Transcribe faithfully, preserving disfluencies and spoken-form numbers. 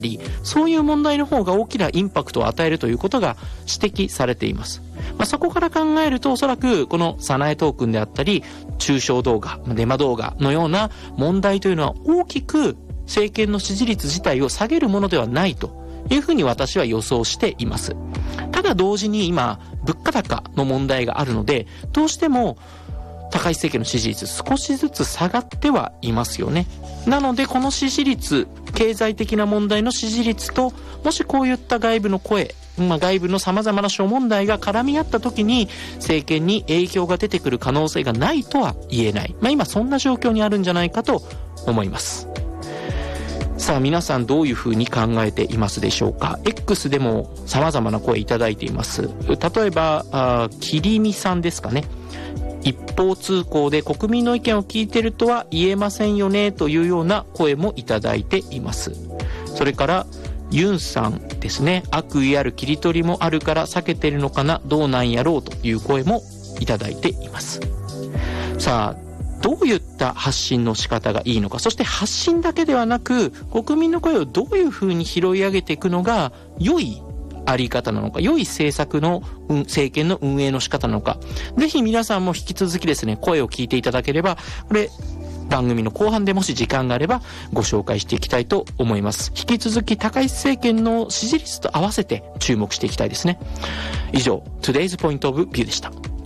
り、そういう問題の方が大きなインパクトを与えるということが指摘されています。まあ、そこから考えると、おそらくこの早苗トークンであったり中傷動画、デマ動画のような問題というのは大きく政権の支持率自体を下げるものではないというふうに私は予想しています。ただ同時に今物価高の問題があるので、どうしても高市政権の支持率少しずつ下がってはいますよね。なのでこの支持率、経済的な問題の支持率と、もしこういった外部の声、まあ、外部の様々な諸問題が絡み合った時に政権に影響が出てくる可能性がないとは言えない、まあ、今そんな状況にあるんじゃないかと思います。さあ皆さんどういうふうに考えていますでしょうか。 X でも様々な声いただいています。例えばあきりみさんですかね。一方通行で国民の意見を聞いてるとは言えませんよねというような声もいただいています。それからユンさんですね。悪意ある切り取りもあるから避けてるのかな、どうなんやろうという声もいただいています。さあどういった発信の仕方がいいのか、そして発信だけではなく国民の声をどういうふうに拾い上げていくのが良いあり方なのか、良い政策の、うん、政権の運営の仕方なのか、ぜひ皆さんも引き続きですね、声を聞いていただければ、これ番組の後半でもし時間があればご紹介していきたいと思います。引き続き高市政権の支持率と合わせて注目していきたいですね。以上 Today's Point of View でした。